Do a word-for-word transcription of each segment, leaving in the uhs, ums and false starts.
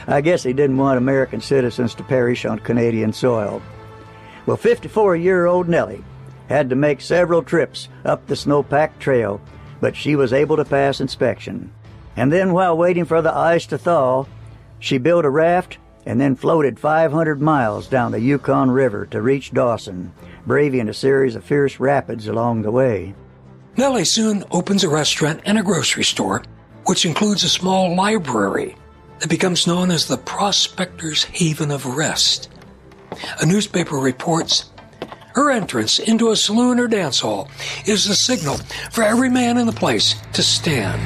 I guess he didn't want American citizens to perish on Canadian soil. Well, fifty-four-year-old Nellie had to make several trips up the snowpack trail, but she was able to pass inspection. And then, while waiting for the ice to thaw, she built a raft and then floated five hundred miles down the Yukon River to reach Dawson, braving a series of fierce rapids along the way. Nellie soon opens a restaurant and a grocery store, which includes a small library that becomes known as the Prospector's Haven of Rest. A newspaper reports her entrance into a saloon or dance hall is the signal for every man in the place to stand.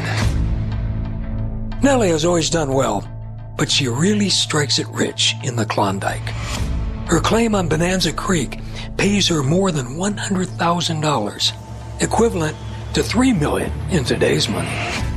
Nellie has always done well, but she really strikes it rich in the Klondike. Her claim on Bonanza Creek pays her more than one hundred thousand dollars, equivalent to three million dollars in today's money.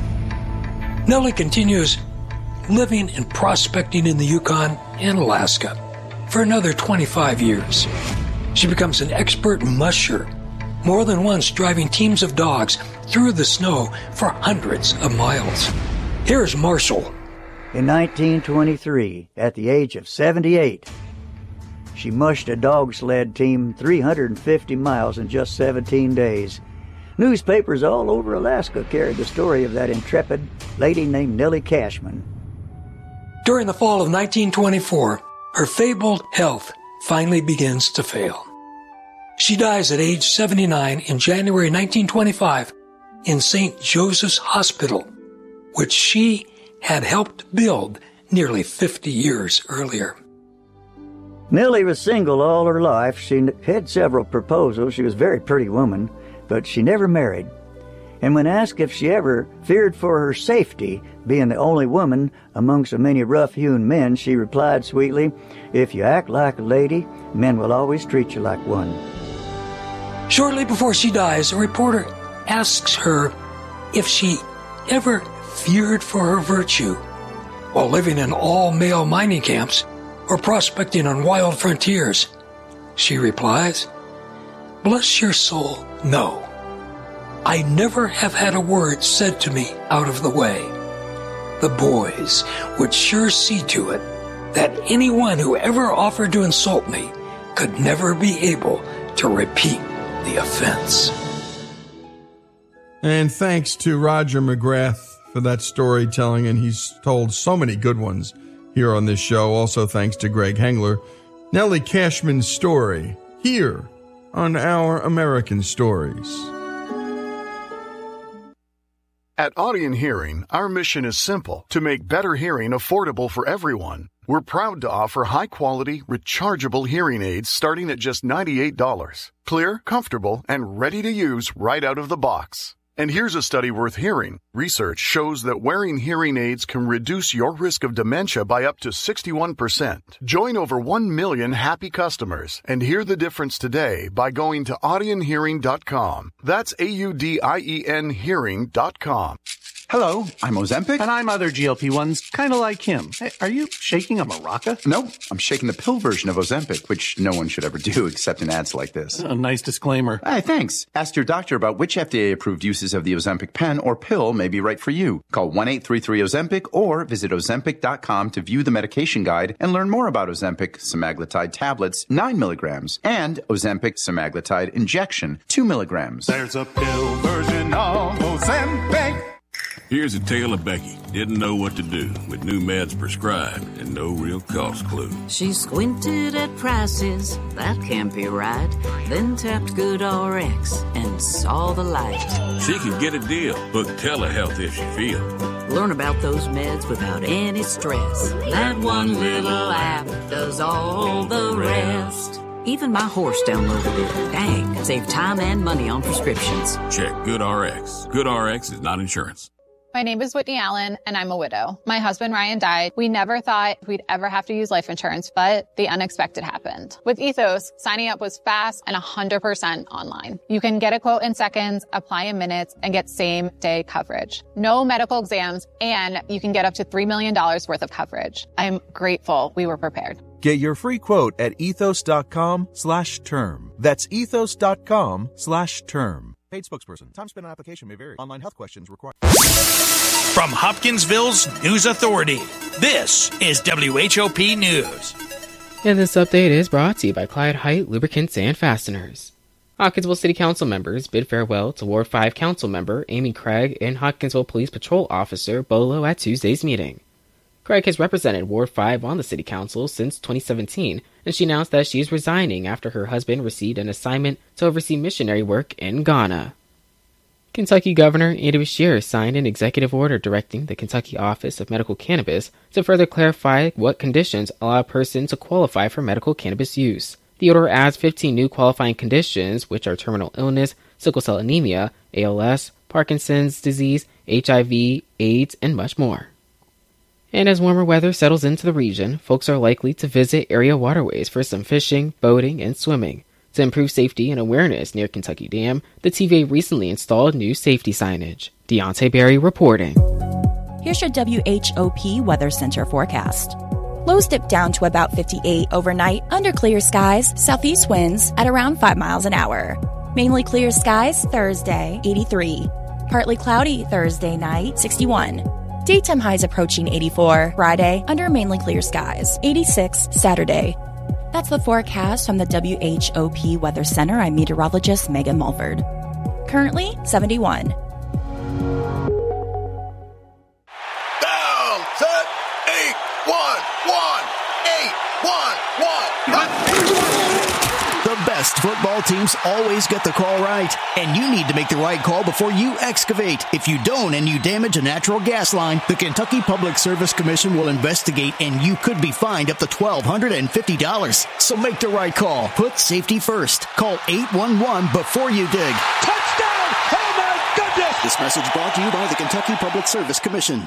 Nellie continues living and prospecting in the Yukon and Alaska for another twenty-five years. She becomes an expert musher, more than once driving teams of dogs through the snow for hundreds of miles. Here's Marshall. In nineteen twenty-three, at the age of seventy-eight, she mushed a dog sled team three hundred fifty miles in just seventeen days. Newspapers all over Alaska carried the story of that intrepid lady named Nellie Cashman. During the fall of nineteen twenty-four, her fabled health finally begins to fail. She dies at age seventy-nine in January nineteen twenty-five in Saint Joseph's Hospital, which she had helped build nearly fifty years earlier. Nellie was single all her life. She had several proposals. She was a very pretty woman, but she never married. And when asked if she ever feared for her safety, being the only woman among so many rough-hewn men, she replied sweetly, "If you act like a lady, men will always treat you like one." Shortly before she dies, a reporter asks her if she ever feared for her virtue while living in all-male mining camps or prospecting on wild frontiers. She replies, "Bless your soul, no. I never have had a word said to me out of the way. The boys would sure see to it that anyone who ever offered to insult me could never be able to repeat the offense." And thanks to Roger McGrath for that storytelling, and he's told so many good ones here on this show. Also thanks to Greg Hengler. Nellie Cashman's story here on Our American Stories. At Audion Hearing, our mission is simple: to make better hearing affordable for everyone. We're proud to offer high-quality, rechargeable hearing aids starting at just ninety-eight dollars. Clear, comfortable, and ready to use right out of the box. And here's a study worth hearing. Research shows that wearing hearing aids can reduce your risk of dementia by up to sixty-one percent. Join over one million happy customers and hear the difference today by going to audion hearing dot com. That's A U D I E N hearing dot com. Hello, I'm Ozempic. And I'm other G L P ones, kind of like him. Hey, are you shaking a maraca? No, I'm shaking the pill version of Ozempic, which no one should ever do except in ads like this. A nice disclaimer. Hey, thanks. Ask your doctor about which F D A-approved uses of the Ozempic pen or pill may be right for you. Call one eight three three Ozempic or visit ozempic dot com to view the medication guide and learn more about Ozempic semaglutide tablets, nine milligrams, and Ozempic semaglutide injection, two milligrams. There's a pill version of Ozempic. Here's a tale of Becky. Didn't know what to do with new meds prescribed and no real cost clue. She squinted at prices, that can't be right. Then tapped GoodRx and saw the light. She could get a deal. Book telehealth if she feels. Learn about those meds without any stress. That one little app does all the rest. Even my horse downloaded it. Dang, save time and money on prescriptions. Check GoodRx. GoodRx is not insurance. My name is Whitney Allen, and I'm a widow. My husband, Ryan, died. We never thought we'd ever have to use life insurance, but the unexpected happened. With Ethos, signing up was fast and one hundred percent online. You can get a quote in seconds, apply in minutes, and get same-day coverage. No medical exams, and you can get up to three million dollars worth of coverage. I'm grateful we were prepared. Get your free quote at ethos.com slash term. That's ethos.com slash term. Paid spokesperson. Time spent on application may vary. Online health questions required. From Hopkinsville's News Authority, this is W H O P News. And this update is brought to you by Clyde Height Lubricants and Fasteners. Hopkinsville City Council members bid farewell to Ward five Council member Amy Craig and Hopkinsville Police Patrol Officer Bolo at Tuesday's meeting. Craig has represented Ward five on the City Council since twenty seventeen, and she announced that she is resigning after her husband received an assignment to oversee missionary work in Ghana. Kentucky Governor Andy Beshear signed an executive order directing the Kentucky Office of Medical Cannabis to further clarify what conditions allow a person to qualify for medical cannabis use. The order adds fifteen new qualifying conditions, which are terminal illness, sickle cell anemia, A L S, Parkinson's disease, H I V, AIDS, and much more. And as warmer weather settles into the region, folks are likely to visit area waterways for some fishing, boating, and swimming. To improve safety and awareness near Kentucky Dam, the T V A recently installed new safety signage. Deontay Berry reporting. Here's your W H O P Weather Center forecast. Lows dip down to about fifty-eight overnight under clear skies, southeast winds at around five miles an hour. Mainly clear skies Thursday, eighty-three. Partly cloudy Thursday night, sixty-one. Daytime highs approaching eighty-four. Friday, under mainly clear skies, eighty-six Saturday. That's the forecast from the W H O P Weather Center. I'm meteorologist Megan Mulford. Currently, seventy-one. Down, set, eight, one, one, eight, one, one. The best football teams always get the call right, and you need to make the right call before you excavate. If you don't and you damage a natural gas line, the Kentucky Public Service Commission will investigate, and you could be fined up to twelve hundred fifty dollars. So make the right call. Put safety first. Call eight one one before you dig. Touchdown! Oh my goodness! This message brought to you by the Kentucky Public Service Commission.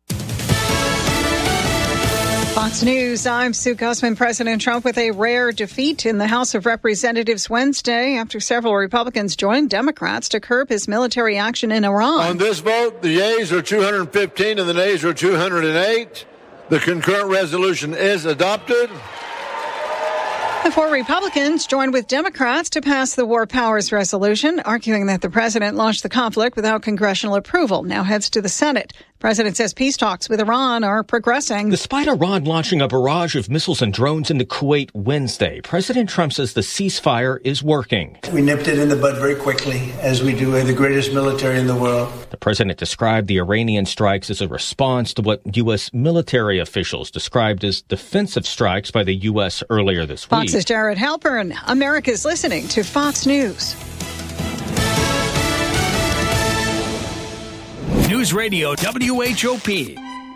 Fox News, I'm Sue Gussman. President Trump with a rare defeat in the House of Representatives Wednesday after several Republicans joined Democrats to curb his military action in Iran. On this vote, the yeas are two hundred fifteen and the nays are two hundred eight. The concurrent resolution is adopted. The four Republicans joined with Democrats to pass the War Powers Resolution, arguing that the president launched the conflict without congressional approval. Now heads to the Senate. The president says peace talks with Iran are progressing. Despite Iran launching a barrage of missiles and drones into Kuwait Wednesday, President Trump says the ceasefire is working. We nipped it in the bud very quickly, as we do. We're the greatest military in the world. The president described the Iranian strikes as a response to what U S military officials described as defensive strikes by the U S earlier this week. Fox's Jared Halpern. America's listening to Fox News. News Radio W H O P.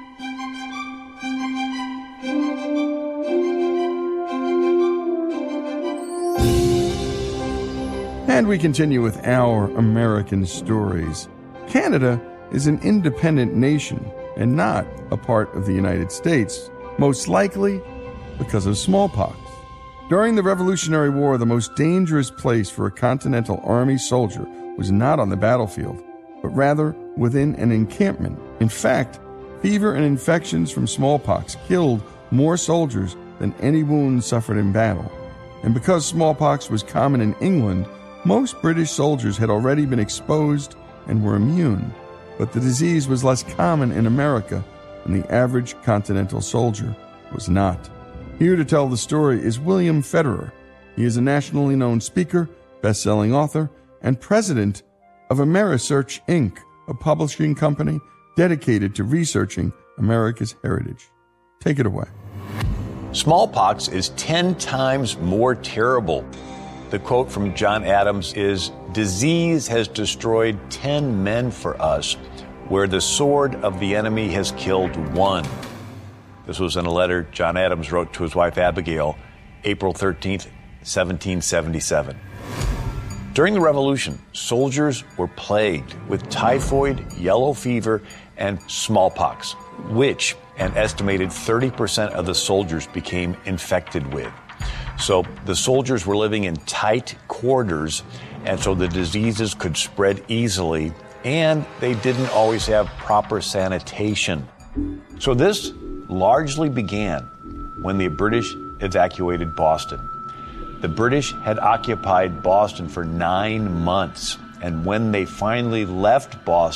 And we continue with our American stories. Canada is an independent nation and not a part of the United States, most likely because of smallpox. During the Revolutionary War, the most dangerous place for a Continental Army soldier was not on the battlefield, but rather within an encampment. In fact, fever and infections from smallpox killed more soldiers than any wounds suffered in battle. And because smallpox was common in England, most British soldiers had already been exposed and were immune. But the disease was less common in America, and the average Continental soldier was not. Here to tell the story is William Federer. He is a nationally known speaker, best-selling author, and president of Amerisearch, Incorporated, a publishing company dedicated to researching America's heritage. Take it away. Smallpox is ten times more terrible. The quote from John Adams is, "Disease has destroyed ten men for us, where the sword of the enemy has killed one." This was in a letter John Adams wrote to his wife Abigail, April thirteenth, seventeen seventy-seven. During the Revolution, soldiers were plagued with typhoid, yellow fever, and smallpox, which an estimated thirty percent of the soldiers became infected with. So the soldiers were living in tight quarters, and so the diseases could spread easily, and they didn't always have proper sanitation. So this largely began when the British evacuated Boston. The British had occupied Boston for nine months, and when they finally left Boston,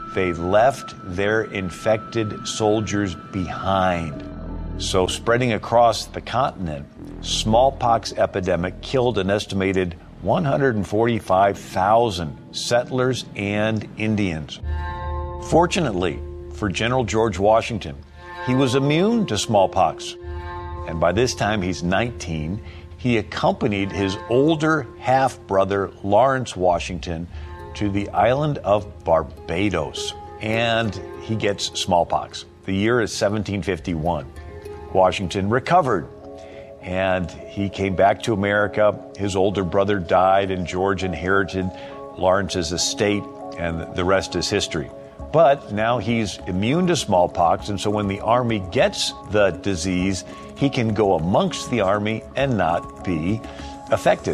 they left their infected soldiers behind. So spreading across the continent, smallpox epidemic killed an estimated one hundred forty-five thousand settlers and Indians. Fortunately for General George Washington, he was immune to smallpox. And by this time he's nineteen, he accompanied his older half-brother Lawrence Washington to the island of Barbados, and he gets smallpox. The year is seventeen fifty-one. Washington recovered, and he came back to America. His older brother died, and George inherited Lawrence's estate, and the rest is history. But now he's immune to smallpox, and so when the Army gets the disease, he can go amongst the Army and not be affected.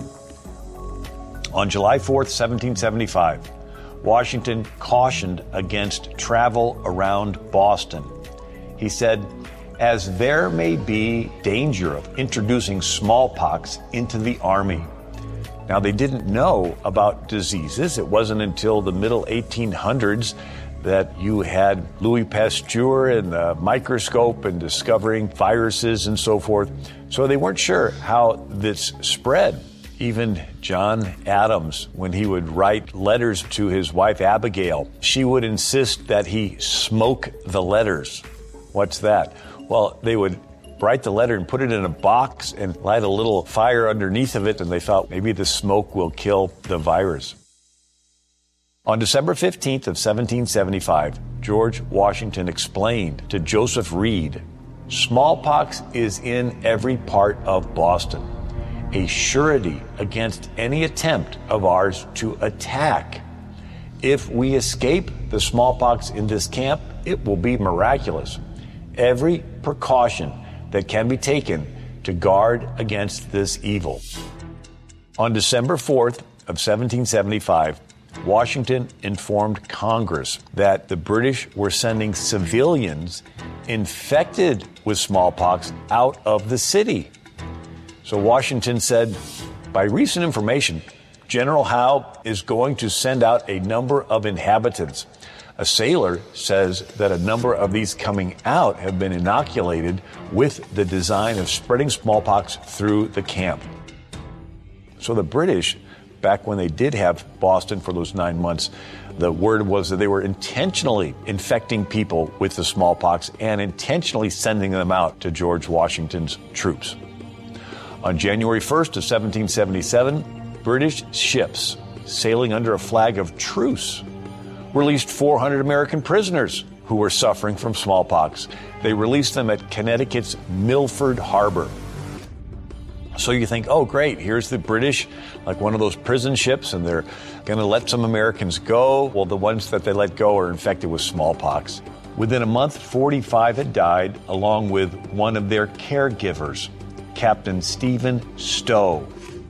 On July fourth, seventeen seventy-five, Washington cautioned against travel around Boston. He said, as there may be danger of introducing smallpox into the Army. Now, they didn't know about diseases. It wasn't until the middle eighteen hundreds that you had Louis Pasteur and the microscope and discovering viruses and so forth. So they weren't sure how this spread. Even John Adams, when he would write letters to his wife Abigail, she would insist that he smoke the letters. What's that? Well, they would write the letter and put it in a box and light a little fire underneath of it, and they thought maybe the smoke will kill the virus. On December fifteenth of seventeen seventy-five, George Washington explained to Joseph Reed, smallpox is in every part of Boston, a surety against any attempt of ours to attack. If we escape the smallpox in this camp, it will be miraculous. Every precaution that can be taken to guard against this evil. On December fourth of seventeen seventy-five, Washington informed Congress that the British were sending civilians infected with smallpox out of the city. So Washington said, by recent information, General Howe is going to send out a number of inhabitants. A sailor says that a number of these coming out have been inoculated with the design of spreading smallpox through the camp. So the British, back when they did have Boston for those nine months, the word was that they were intentionally infecting people with the smallpox and intentionally sending them out to George Washington's troops. On January first of seventeen seventy-seven, British ships sailing under a flag of truce released four hundred American prisoners who were suffering from smallpox. They released them at Connecticut's Milford Harbor. So you think, oh, great, here's the British, like one of those prison ships, and they're going to let some Americans go. Well, the ones that they let go are infected with smallpox. Within a month, forty-five had died, along with one of their caregivers, Captain Stephen Stowe.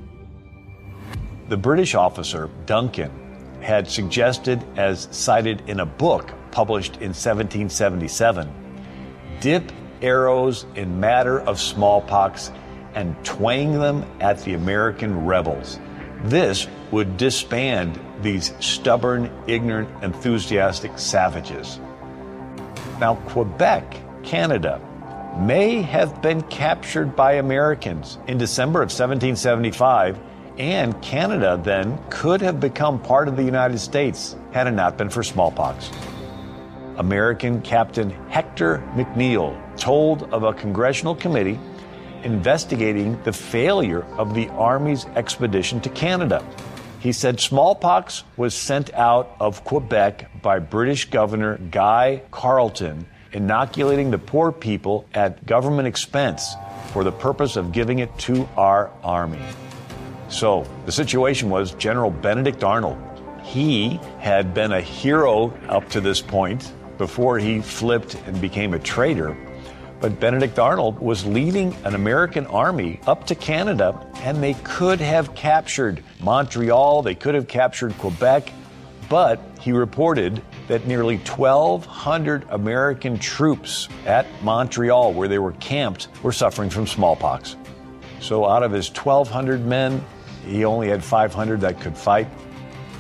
The British officer, Duncan, had suggested, as cited in a book published in seventeen seventy-seven, dip arrows in matter of smallpox and twang them at the American rebels. This would disband these stubborn, ignorant, enthusiastic savages. Now, Quebec, Canada, may have been captured by Americans in December of seventeen seventy-five, and Canada then could have become part of the United States had it not been for smallpox. American Captain Hector McNeil told of a congressional committee investigating the failure of the Army's expedition to Canada. He said smallpox was sent out of Quebec by British Governor Guy Carleton, inoculating the poor people at government expense for the purpose of giving it to our Army. So the situation was General Benedict Arnold. He had been a hero up to this point before he flipped and became a traitor. But Benedict Arnold was leading an American army up to Canada, and they could have captured Montreal, they could have captured Quebec, but he reported that nearly twelve hundred American troops at Montreal, where they were camped, were suffering from smallpox. So out of his twelve hundred men, he only had five hundred that could fight.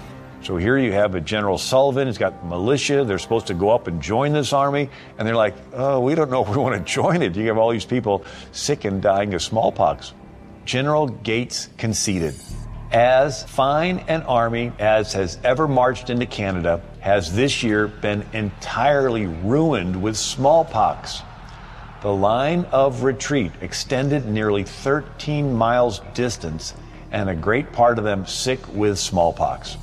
So here you have a General Sullivan. He's got militia. They're supposed to go up and join this army. And they're like, oh, we don't know if we want to join it. You have all these people sick and dying of smallpox. General Gates conceded. As fine an army as has ever marched into Canada has this year been entirely ruined with smallpox. The line of retreat extended nearly thirteen miles distance, and a great part of them sick with smallpox.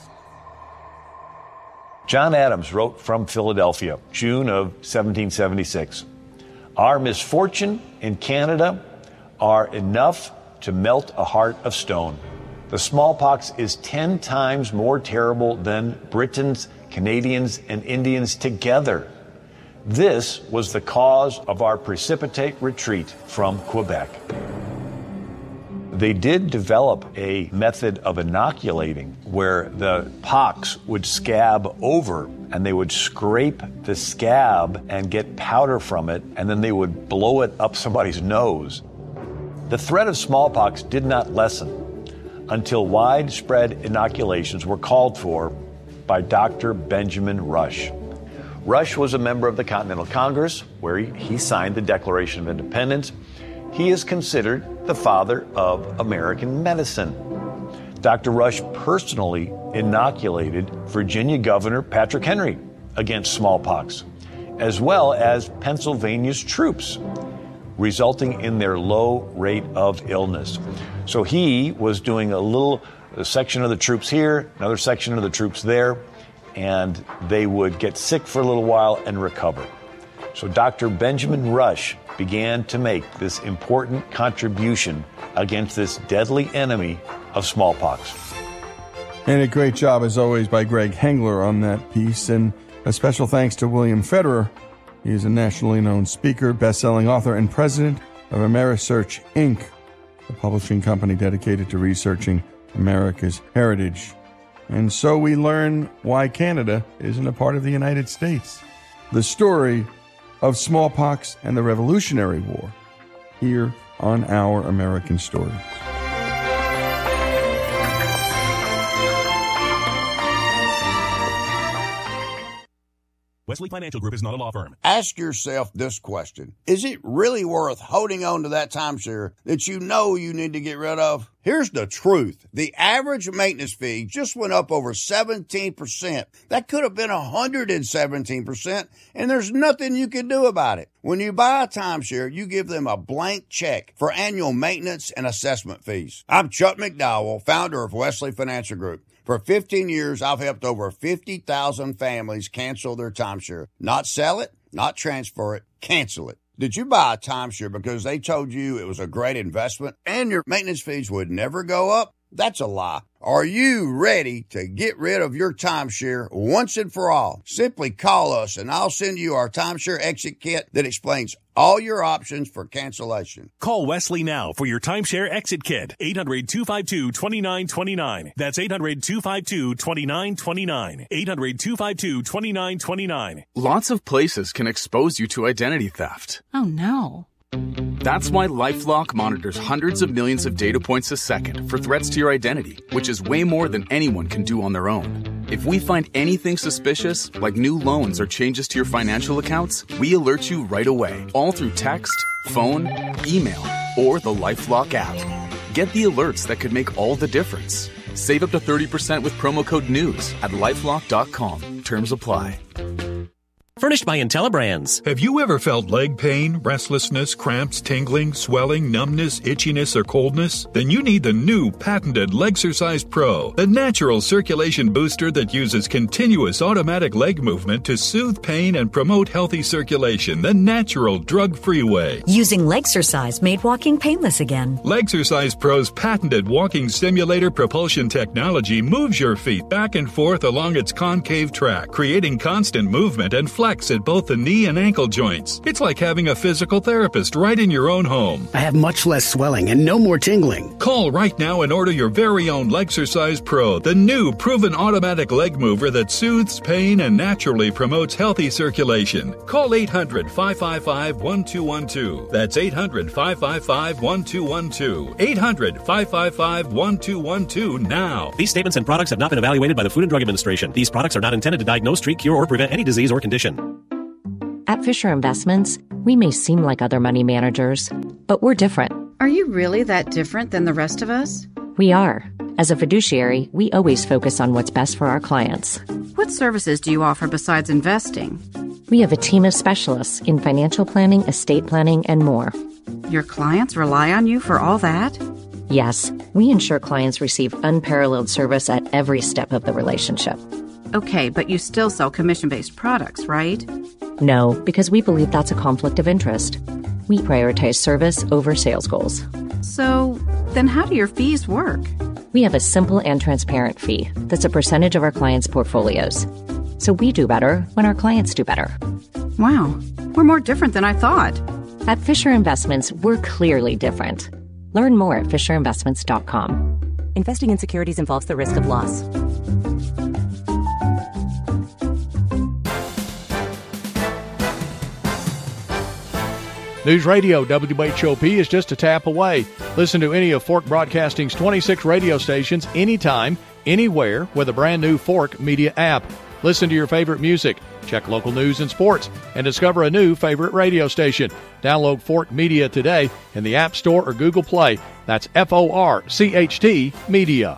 John Adams wrote from Philadelphia, June of seventeen seventy-six. Our misfortune in Canada are enough to melt a heart of stone. The smallpox is ten times more terrible than Britons, Canadians, and Indians together. This was the cause of our precipitate retreat from Quebec. They did develop a method of inoculating where the pox would scab over and they would scrape the scab and get powder from it, and then they would blow it up somebody's nose. The threat of smallpox did not lessen until widespread inoculations were called for by Doctor Benjamin Rush. Rush was a member of the Continental Congress, where he, he signed the Declaration of Independence. He is considered the father of American medicine. Doctor Rush personally inoculated Virginia Governor Patrick Henry against smallpox, as well as Pennsylvania's troops, resulting in their low rate of illness. So he was doing a little a section of the troops here, another section of the troops there, and they would get sick for a little while and recover. So Doctor Benjamin Rush began to make this important contribution against this deadly enemy of smallpox. And a great job, as always, by Greg Hengler on that piece. And a special thanks to William Federer. He is a nationally known speaker, best-selling author, and president of Amerisearch, Incorporated, a publishing company dedicated to researching America's heritage. And so we learn why Canada isn't a part of the United States. The story of smallpox and the Revolutionary War, here on Our American Stories. Wesley Financial Group is not a law firm. Ask yourself this question. Is it really worth holding on to that timeshare that you know you need to get rid of? Here's the truth. The average maintenance fee just went up over seventeen percent. That could have been one hundred seventeen percent, and there's nothing you can do about it. When you buy a timeshare, you give them a blank check for annual maintenance and assessment fees. I'm Chuck McDowell, founder of Wesley Financial Group. For fifteen years, I've helped over fifty thousand families cancel their timeshare. Not sell it, not transfer it, cancel it. Did you buy a timeshare because they told you it was a great investment and your maintenance fees would never go up? That's a lie. Are you ready to get rid of your timeshare once and for all? Simply call us and I'll send you our timeshare exit kit that explains all your options for cancellation. Call Wesley now for your timeshare exit kit. eight hundred, two five two, two nine two nine. That's eight hundred, two five two, two nine two nine. eight hundred, two five two, two nine two nine. Lots of places can expose you to identity theft. Oh no. That's why LifeLock monitors hundreds of millions of data points a second for threats to your identity, which is way more than anyone can do on their own. If we find anything suspicious, like new loans or changes to your financial accounts, we alert you right away, all through text, phone, email, or the LifeLock app. Get the alerts that could make all the difference. Save up to thirty percent with promo code NEWS at lifelock dot com. Terms apply. Furnished by IntelliBrands. Have you ever felt leg pain, restlessness, cramps, tingling, swelling, numbness, itchiness, or coldness? Then you need the new patented Legsercise Pro, the natural circulation booster that uses continuous automatic leg movement to soothe pain and promote healthy circulation the natural, drug-free way. Using Legsercise made walking painless again. Legsercise Pro's patented walking simulator propulsion technology moves your feet back and forth along its concave track, creating constant movement and flexibility flex at both the knee and ankle joints. It's like having a physical therapist right in your own home. I have much less swelling and no more tingling. Call right now and order your very own Legsercise Pro, the new proven automatic leg mover that soothes pain and naturally promotes healthy circulation. Call eight hundred, five five five, one two one two. That's eight hundred, five five five, one two one two. eight hundred, five five five, one two one two now. These statements and products have not been evaluated by the Food and Drug Administration. These products are not intended to diagnose, treat, cure, or prevent any disease or condition. At Fisher Investments, we may seem like other money managers, but we're different. Are you really that different than the rest of us? We are. As a fiduciary, we always focus on what's best for our clients. What services do you offer besides investing? We have a team of specialists in financial planning, estate planning, and more. Your clients rely on you for all that? Yes, we ensure clients receive unparalleled service at every step of the relationship. Okay, but you still sell commission-based products, right? No, because we believe that's a conflict of interest. We prioritize service over sales goals. So, then how do your fees work? We have a simple and transparent fee that's a percentage of our clients' portfolios. So we do better when our clients do better. Wow, we're more different than I thought. At Fisher Investments, we're clearly different. Learn more at fisher investments dot com. Investing in securities involves the risk of loss. News Radio W H O P is just a tap away. Listen to any of Fork Broadcasting's twenty-six radio stations anytime, anywhere with a brand new Fork Media app. Listen to your favorite music, check local news and sports, and discover a new favorite radio station. Download Fork Media today in the App Store or Google Play. That's F O R C H T Media.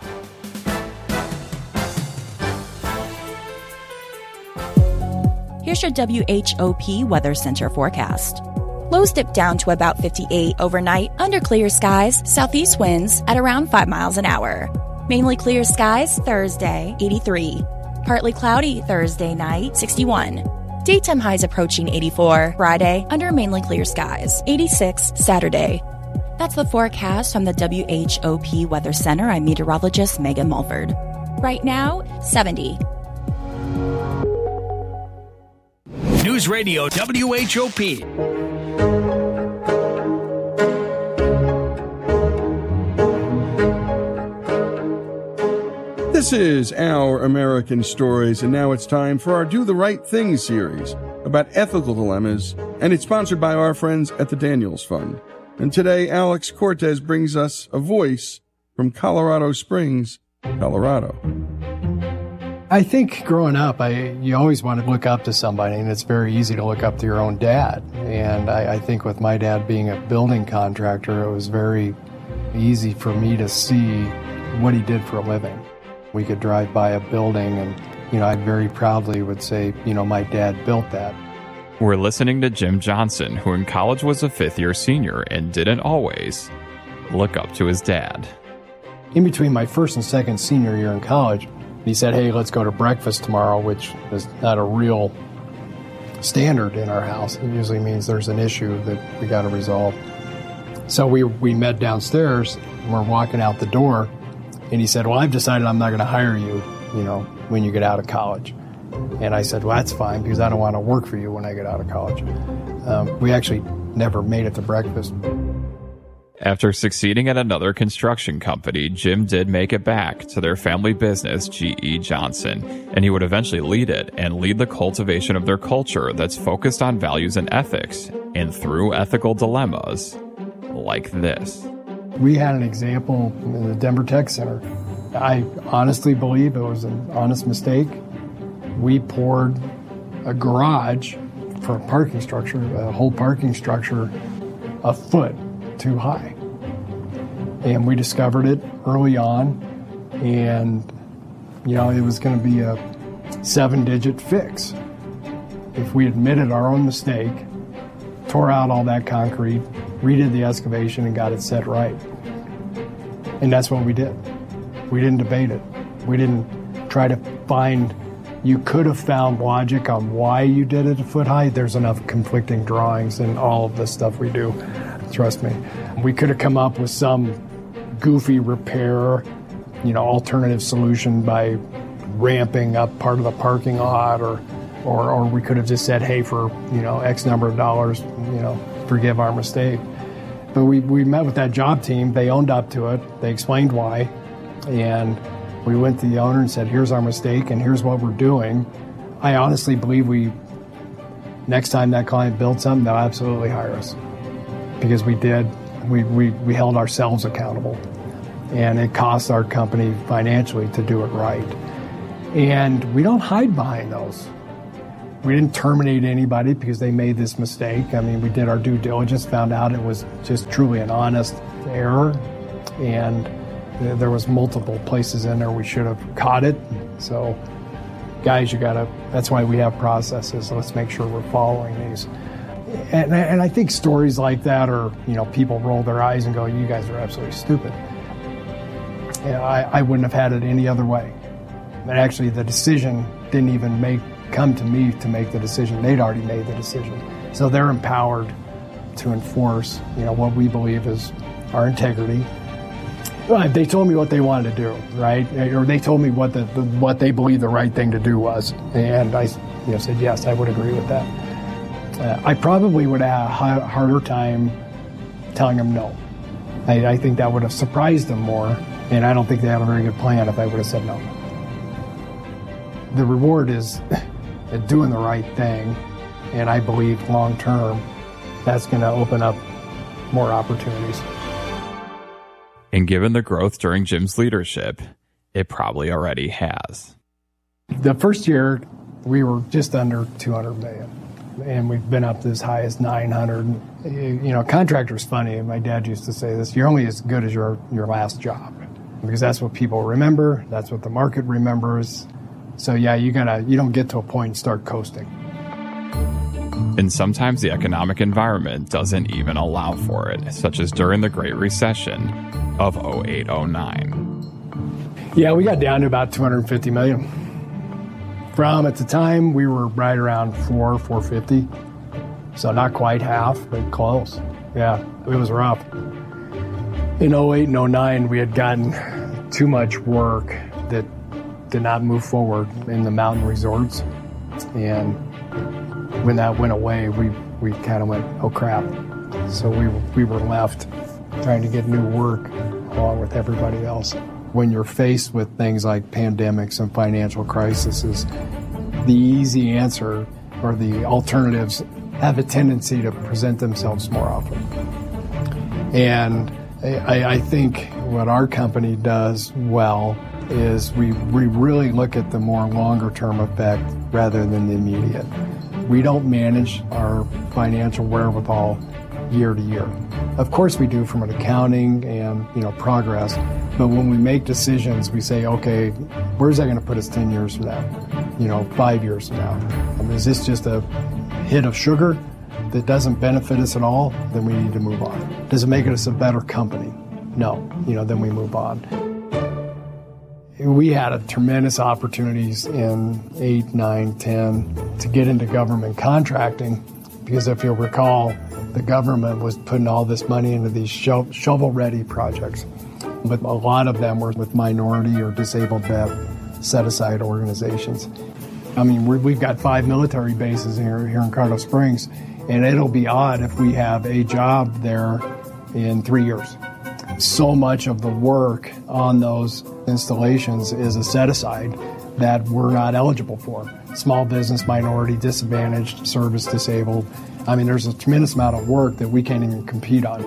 Here's your W H O P Weather Center forecast. Lows dip down to about fifty-eight overnight under clear skies, southeast winds at around five miles an hour. Mainly clear skies Thursday, eighty-three. Partly cloudy Thursday night, sixty-one. Daytime highs approaching eighty-four. Friday, under mainly clear skies, eighty-six Saturday. That's the forecast from the W H O P Weather Center. I'm meteorologist Megan Mulford. Right now, seventy. News Radio W H O P. This is Our American Stories, and now it's time for our Do the Right Thing series about ethical dilemmas, and it's sponsored by our friends at the Daniels Fund. And today, Alex Cortez brings us a voice from Colorado Springs, Colorado. I think growing up, I you always want to look up to somebody, and it's very easy to look up to your own dad. And I, I think with my dad being a building contractor, it was very easy for me to see what he did for a living. We could drive by a building and, you know, I very proudly would say, you know, my dad built that. We're listening to Jim Johnson, who in college was a fifth-year senior and didn't always look up to his dad. In between my first and second senior year in college, he said, hey, let's go to breakfast tomorrow, which is not a real standard in our house. It usually means there's an issue that we got to resolve. So we, we met downstairs, and we're walking out the door, and he said, well, I've decided I'm not going to hire you, you know, when you get out of college. And I said, well, that's fine, because I don't want to work for you when I get out of college. Um, we actually never made it to breakfast. After succeeding at another construction company, Jim did make it back to their family business, G E. Johnson, and he would eventually lead it and lead the cultivation of their culture that's focused on values and ethics, and through ethical dilemmas like this. We had an example in the Denver Tech Center. I honestly believe it was an honest mistake. We poured a garage for a parking structure, a whole parking structure, a foot too high. And we discovered it early on, and, you know, it was going to be a seven-digit fix. If we admitted our own mistake, tore out all that concrete, redid the excavation, and got it set right. And that's what we did. We didn't debate it. We didn't try to find, you could have found logic on why you did it a foot high. There's enough conflicting drawings in all of the stuff we do. Trust me. We could have come up with some goofy repair, you know, alternative solution by ramping up part of the parking lot or Or, or we could have just said, hey, for, you know, X number of dollars, you know, forgive our mistake. But we, we met with that job team. They owned up to it. They explained why. And we went to the owner and said, here's our mistake and here's what we're doing. I honestly believe we, next time that client builds something, they'll absolutely hire us. Because we did, we, we, we held ourselves accountable. And it cost our company financially to do it right. And we don't hide behind those. We didn't terminate anybody because they made this mistake. I mean, we did our due diligence, found out it was just truly an honest error. And there was multiple places in there we should have caught it. So, guys, you gotta, that's why we have processes. Let's make sure we're following these. And, and I think stories like that are, you know, people roll their eyes and go, you guys are absolutely stupid. Yeah, I, I wouldn't have had it any other way. And actually, the decision didn't even make come to me to make the decision. They'd already made the decision. So they're empowered to enforce, you know, what we believe is our integrity. Well, they told me what they wanted to do, right? Or they told me what the, the what they believed the right thing to do was, and I, you know, said yes, I would agree with that. Uh, I probably would have a harder time telling them no. I, I think that would have surprised them more, and I don't think they had a very good plan if I would have said no. The reward is doing the right thing, and I believe long term that's going to open up more opportunities. And given the growth during Jim's leadership, it probably already has. The first year, we were just under two hundred million, and we've been up as high as nine hundred. You know, contractor's funny. My dad used to say this: you're only as good as your your last job, because that's what people remember. That's what the market remembers. So yeah, you gotta you don't get to a point and start coasting. And sometimes the economic environment doesn't even allow for it, such as during the Great Recession of oh eight oh nine. Yeah, we got down to about two hundred fifty million. From at the time we were right around four, four fifty. So not quite half, but close. Yeah, it was rough. In oh eight and oh nine, we had gotten too much work that did not move forward in the mountain resorts. And when that went away, we, we kind of went, oh crap. So we, we were left trying to get new work along with everybody else. When you're faced with things like pandemics and financial crises, the easy answer or the alternatives have a tendency to present themselves more often. And I, I think what our company does well is we, we really look at the more longer term effect rather than the immediate. We don't manage our financial wherewithal year to year. Of course we do from an accounting and, you know, progress, but when we make decisions, we say, okay, where's that going to put us ten years from now? You know, five years from now? I mean, is this just a hit of sugar that doesn't benefit us at all? Then we need to move on. Does it make us a better company? No. You know, then we move on. We had a tremendous opportunities in eight, nine, ten to get into government contracting because if you'll recall, the government was putting all this money into these sho- shovel-ready projects. But a lot of them were with minority or disabled vet set-aside organizations. I mean, we're, we've got five military bases here, here in Colorado Springs, and it'll be odd if we have a job there in three years. So much of the work on those installations is a set-aside that we're not eligible for. Small business, minority, disadvantaged, service disabled. I mean, there's a tremendous amount of work that we can't even compete on.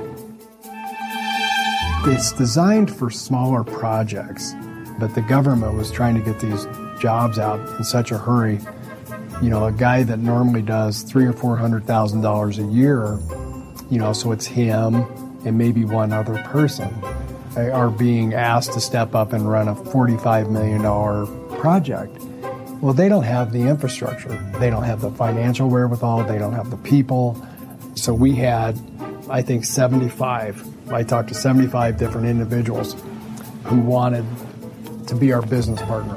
It's designed for smaller projects, but the government was trying to get these jobs out in such a hurry. You know, a guy that normally does three or four hundred thousand dollars a year, you know, so it's him and maybe one other person are being asked to step up and run a forty-five million dollars project. Well, they don't have the infrastructure. They don't have the financial wherewithal. They don't have the people. So we had, I think, seventy-five. I talked to seventy-five different individuals who wanted to be our business partner.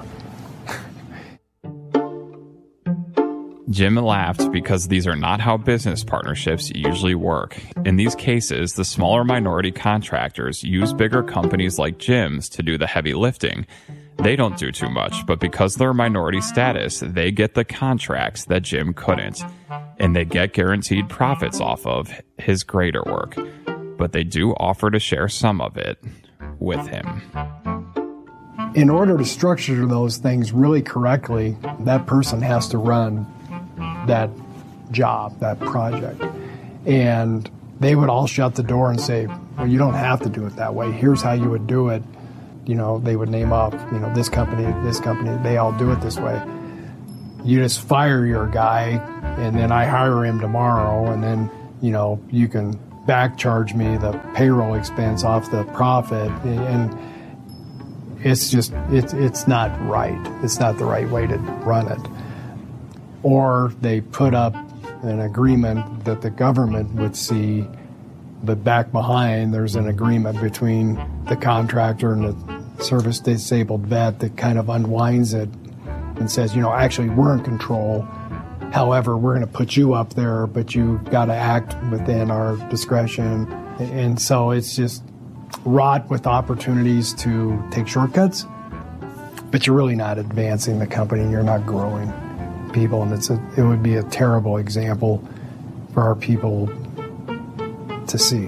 Jim laughed because these are not how business partnerships usually work. In these cases, the smaller minority contractors use bigger companies like Jim's to do the heavy lifting. They don't do too much, but because of their minority status, they get the contracts that Jim couldn't, and they get guaranteed profits off of his greater work. But they do offer to share some of it with him. In order to structure those things really correctly, that person has to run that job, that project. And they would all shut the door and say, well, you don't have to do it that way. Here's how you would do it. You know, they would name off, you know, this company, this company, they all do it this way. You just fire your guy, and then I hire him tomorrow, and then, you know, you can back charge me the payroll expense off the profit. And it's just, it's, it's not right. It's not the right way to run it. Or they put up an agreement that the government would see, but back behind there's an agreement between the contractor and the service-disabled vet that kind of unwinds it and says, you know, actually we're in control. However, we're going to put you up there, but you've got to act within our discretion. And so it's just wrought with opportunities to take shortcuts, but you're really not advancing the company. You're not growing people, and it's a, it would be a terrible example for our people to see.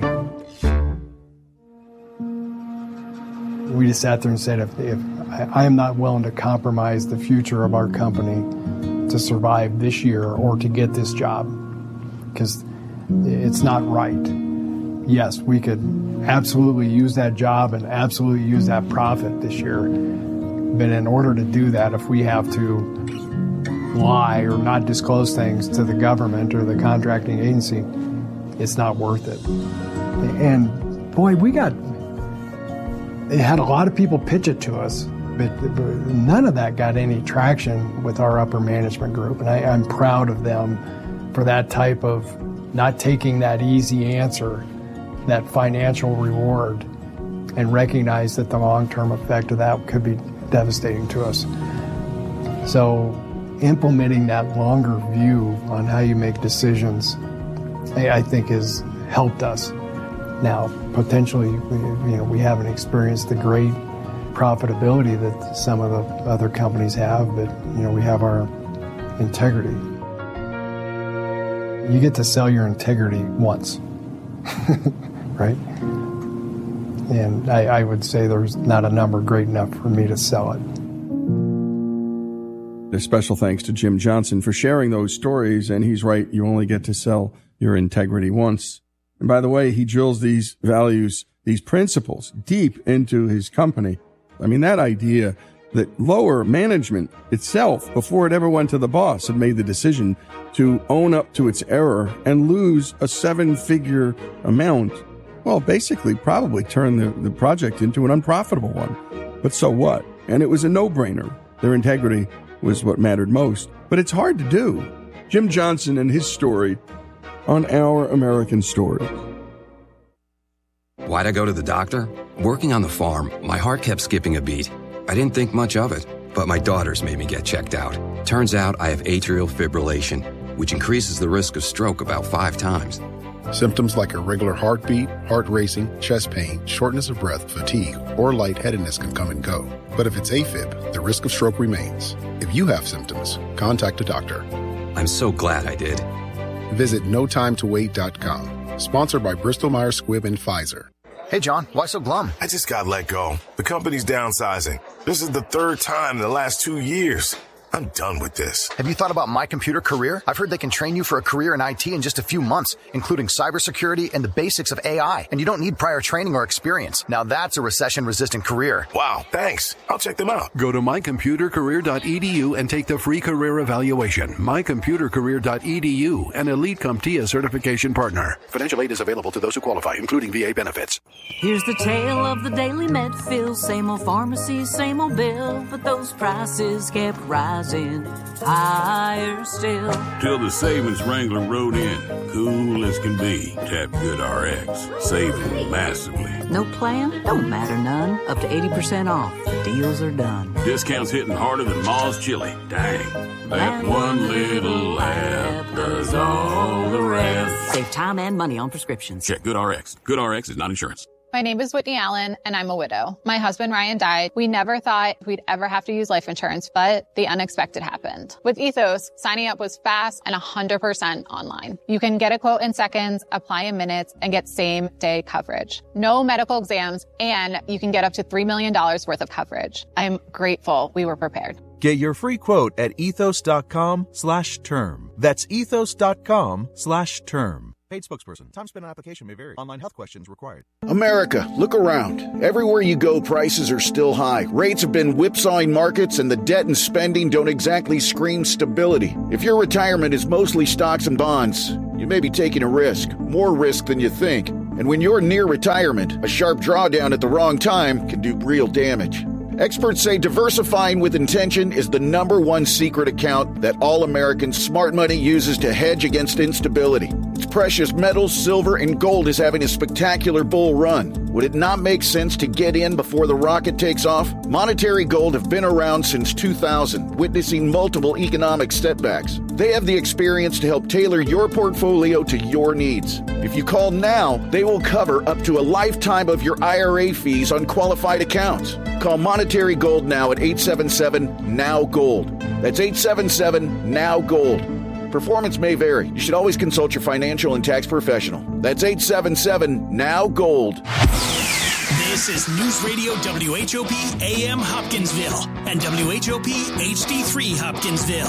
We just sat there and said, if, if I, I am not willing to compromise the future of our company to survive this year or to get this job, because it's not right. Yes, we could absolutely use that job and absolutely use that profit this year, but in order to do that, if we have to lie or not disclose things to the government or the contracting agency, it's not worth it. And boy, we got, it had a lot of people pitch it to us, but, but none of that got any traction with our upper management group. And I, I'm proud of them for that type of not taking that easy answer, that financial reward, and recognize that the long-term effect of that could be devastating to us. So implementing that longer view on how you make decisions, I think, has helped us. Now, potentially, you know, we haven't experienced the great profitability that some of the other companies have, but, you know, we have our integrity. You get to sell your integrity once, right? And I, I would say there's not a number great enough for me to sell it. A special thanks to Jim Johnson for sharing those stories, and he's right, you only get to sell your integrity once. And by the way, he drills these values, these principles deep into his company. I mean, that idea that lower management itself, before it ever went to the boss, had made the decision to own up to its error and lose a seven-figure amount, well, basically probably turned the, the project into an unprofitable one. But so what? And it was a no-brainer. Their integrity was what mattered most. But it's hard to do. Jim Johnson and his story on Our American Story. Why'd I go to the doctor? Working on the farm, my heart kept skipping a beat. I didn't think much of it, but my daughters made me get checked out. Turns out I have atrial fibrillation, which increases the risk of stroke about five times. Symptoms like irregular heartbeat, heart racing, chest pain, shortness of breath, fatigue, or lightheadedness can come and go. But if it's AFib, the risk of stroke remains. If you have symptoms, contact a doctor. I'm so glad I did. Visit no time to wait dot com. Sponsored by Bristol Myers Squibb and Pfizer. Hey, John, why so glum? I just got let go. The company's downsizing. This is the third time in the last two years. I'm done with this. Have you thought about My Computer Career? I've heard they can train you for a career in I T in just a few months, including cybersecurity and the basics of A I. And you don't need prior training or experience. Now that's a recession-resistant career. Wow, thanks. I'll check them out. Go to my computer career dot e d u and take the free career evaluation. my computer career dot e d u, an Elite CompTIA certification partner. Financial aid is available to those who qualify, including V A benefits. Here's the tale of the daily med fill. Same old pharmacy, same old bill, but those prices kept rising. Higher still. Till the savings wrangler rode in, cool as can be. Tap GoodRx, saving massively. No plan? Don't matter none. Up to eighty percent off. Deals are done. Discounts hitting harder than Ma's chili. Dang. That one little app does all the rest. Save time and money on prescriptions. Check GoodRx. GoodRx is not insurance. My name is Whitney Allen, and I'm a widow. My husband, Ryan, died. We never thought we'd ever have to use life insurance, but the unexpected happened. With Ethos, signing up was fast and one hundred percent online. You can get a quote in seconds, apply in minutes, and get same-day coverage. No medical exams, and you can get up to three million dollars worth of coverage. I'm grateful we were prepared. Get your free quote at ethos.com slash term. That's ethos.com slash term. Paid spokesperson. Time spent on application may vary. Online health questions required. America, look around. Everywhere you go, prices are still high. Rates have been whipsawing markets, and the debt and spending don't exactly scream stability. If your retirement is mostly stocks and bonds, you may be taking a risk, more risk than you think. And when you're near retirement, a sharp drawdown at the wrong time can do real damage. Experts say diversifying with intention is the number one secret account that all Americans' smart money uses to hedge against instability. Its precious metals, silver, and gold is having a spectacular bull run. Would it not make sense to get in before the rocket takes off? Monetary Gold have been around since two thousand, witnessing multiple economic setbacks. They have the experience to help tailor your portfolio to your needs. If you call now, they will cover up to a lifetime of your I R A fees on qualified accounts. Call Monetary Gold now at eight seven seven, N O W, GOLD. That's eight seven seven, N O W, GOLD. Performance may vary. You should always consult your financial and tax professional. That's eight seven seven, N O W, GOLD. This is News Radio W H O P A M Hopkinsville and W H O P H D three Hopkinsville.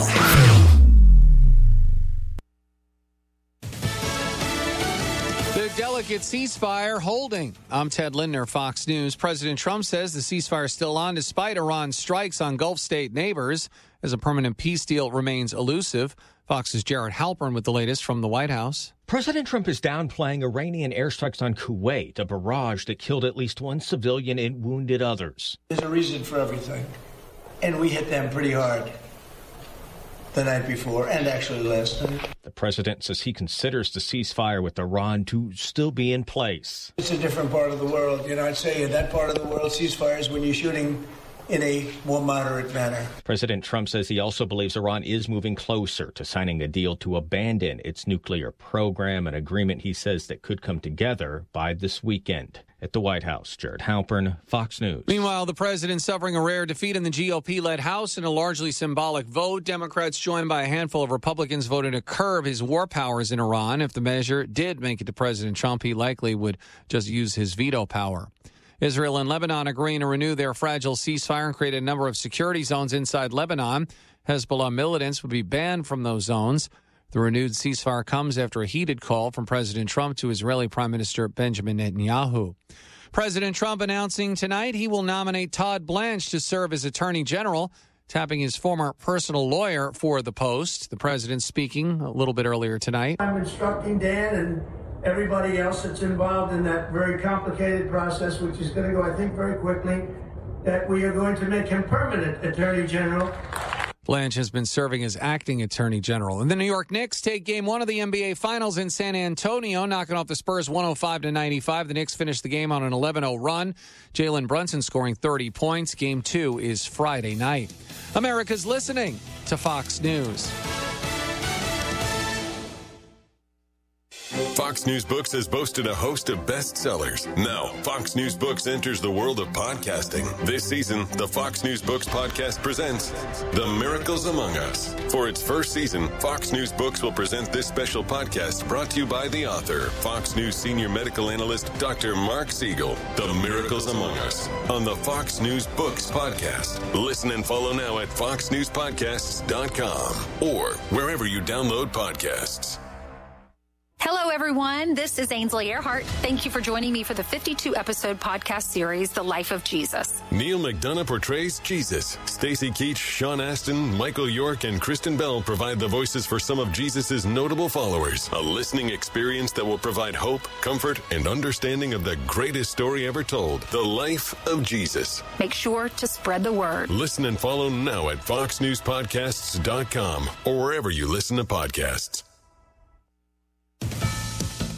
The delicate ceasefire holding. I'm Ted Lindner, Fox News. President Trump says the ceasefire is still on despite Iran's strikes on Gulf state neighbors as a permanent peace deal remains elusive. Fox's Jared Halpern with the latest from the White House. President Trump is downplaying Iranian airstrikes on Kuwait, a barrage that killed at least one civilian and wounded others. There's a reason for everything, and we hit them pretty hard the night before and actually last night. The president says he considers the ceasefire with Iran to still be in place. It's a different part of the world. You know, I'd say in that part of the world, ceasefires when you're shooting in a more moderate manner. President Trump says he also believes Iran is moving closer to signing a deal to abandon its nuclear program, an agreement he says that could come together by this weekend. At the White House, Jared Halpern, Fox News. Meanwhile, the president suffering a rare defeat in the G O P-led House in a largely symbolic vote. Democrats, joined by a handful of Republicans, voted to curb his war powers in Iran. If the measure did make it to President Trump, he likely would just use his veto power. Israel and Lebanon agreeing to renew their fragile ceasefire and create a number of security zones inside Lebanon. Hezbollah militants would be banned from those zones. The renewed ceasefire comes after a heated call from President Trump to Israeli Prime Minister Benjamin Netanyahu. President Trump announcing tonight he will nominate Todd Blanche to serve as Attorney General, tapping his former personal lawyer for the post. The president speaking a little bit earlier tonight. I'm instructing Dan and everybody else that's involved in that very complicated process, which is going to go, I think, very quickly, that we are going to make him permanent Attorney General. Blanche has been serving as acting Attorney General. And the New York Knicks take game one of the N B A Finals in San Antonio, knocking off the Spurs one oh five to ninety-five. The Knicks finished the game on an eleven oh run. Jalen Brunson scoring thirty points. Game two is Friday night. America's listening to Fox News. Fox News Books has boasted a host of bestsellers. Now, Fox News Books enters the world of podcasting. This season, the Fox News Books podcast presents The Miracles Among Us. For its first season, Fox News Books will present this special podcast brought to you by the author, Fox News senior medical analyst, Doctor Mark Siegel. The Miracles Among Us on the Fox News Books podcast. Listen and follow now at fox news podcasts dot com or wherever you download podcasts. Hello, everyone. This is Ainsley Earhart. Thank you for joining me for the fifty-two episode podcast series, The Life of Jesus. Neil McDonough portrays Jesus. Stacy Keach, Sean Astin, Michael York, and Kristen Bell provide the voices for some of Jesus' notable followers. A listening experience that will provide hope, comfort, and understanding of the greatest story ever told, The Life of Jesus. Make sure to spread the word. Listen and follow now at fox news podcasts dot com or wherever you listen to podcasts.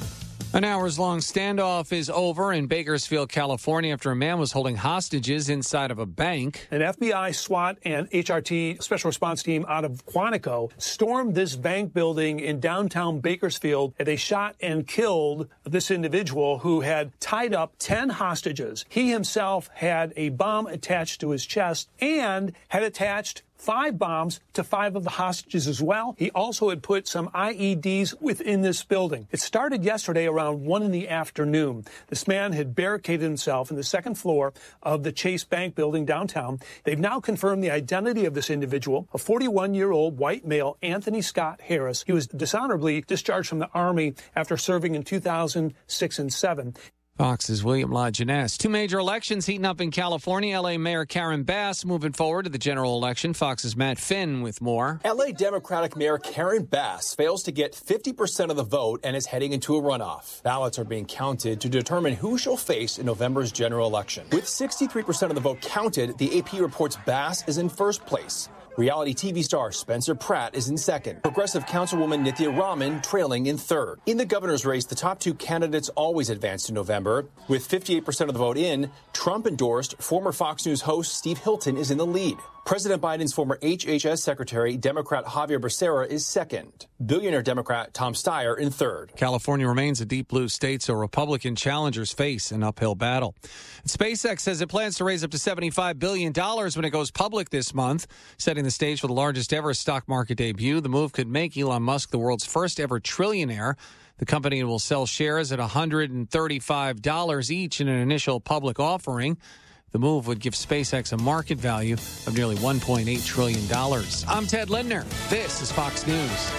An hours-long standoff is over in Bakersfield, California, after a man was holding hostages inside of a bank. An F B I, SWAT, and H R T special response team out of Quantico stormed this bank building in downtown Bakersfield, and they shot and killed this individual who had tied up ten hostages. He himself had a bomb attached to his chest and had attached five bombs to five of the hostages as well. He also had put some I E Ds within this building. It started yesterday around one in the afternoon. This man had barricaded himself in the second floor of the Chase Bank building downtown. They've now confirmed the identity of this individual, a forty-one-year-old white male, Anthony Scott Harris. He was dishonorably discharged from the Army after serving in two thousand six and seven. Fox's William Lajeunesse. Two major elections heating up in California. L A Mayor Karen Bass moving forward to the general election. Fox's Matt Finn with more. L A Democratic Mayor Karen Bass fails to get fifty percent of the vote and is heading into a runoff. Ballots are being counted to determine who she'll face in November's general election. With sixty-three percent of the vote counted, the A P reports Bass is in first place. Reality T V star Spencer Pratt is in second. Progressive Councilwoman Nithya Raman trailing in third. In the governor's race, the top two candidates always advance in November. With fifty-eight percent of the vote in, Trump-endorsed former Fox News host Steve Hilton is in the lead. President Biden's former H H S Secretary, Democrat Javier Becerra, is second. Billionaire Democrat Tom Steyer in third. California remains a deep blue state, so Republican challengers face an uphill battle. SpaceX says it plans to raise up to seventy-five billion dollars when it goes public this month, setting the stage for the largest ever stock market debut. The move could make Elon Musk the world's first ever trillionaire. The company will sell shares at one hundred thirty-five dollars each in an initial public offering. The move would give SpaceX a market value of nearly one point eight trillion dollars. I'm Ted Lindner. This is Fox News.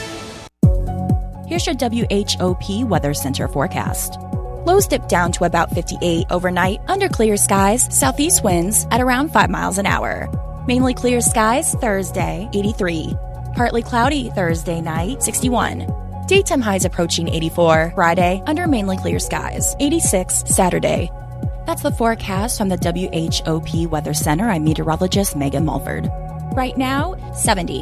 Here's your W H O P Weather Center forecast. Lows dip down to about fifty-eight overnight under clear skies, southeast winds at around five miles an hour. Mainly clear skies Thursday, eighty-three. Partly cloudy Thursday night, sixty-one. Daytime highs approaching eighty-four. Friday, under mainly clear skies, eighty-six Saturday. That's the forecast from the W H O P Weather Center. I'm meteorologist Megan Mulford. Right now, seventy.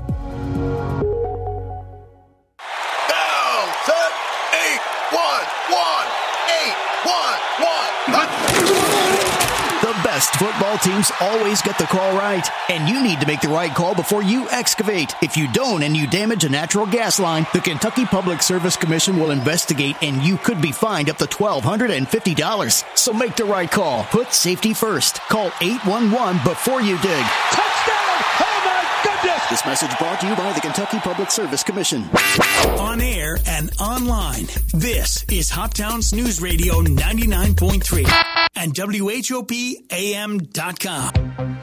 Down, set, eight, one, one, eight, one, one. The best football teams always get the call right, and you need to make the right call before you excavate. If you don't and you damage a natural gas line, the Kentucky Public Service Commission will investigate, and you could be fined up to one thousand two hundred fifty dollars. So make the right call. Put safety first. Call eight one one before you dig. Touchdown! Oh my goodness! This message brought to you by the Kentucky Public Service Commission. On air and online, this is Hoptown's News Radio ninety-nine point three and W H O P A M dot com.